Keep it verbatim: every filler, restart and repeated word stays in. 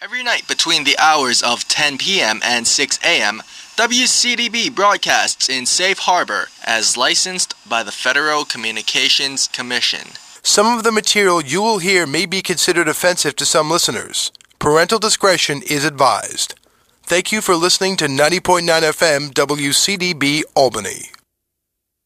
Every night between the hours of ten p.m. and six a.m., W C D B broadcasts in Safe Harbor as licensed by the Federal Communications Commission. Some of the material you will hear may be considered offensive to some listeners. Parental discretion is advised. Thank you for listening to ninety point nine F M W C D B Albany.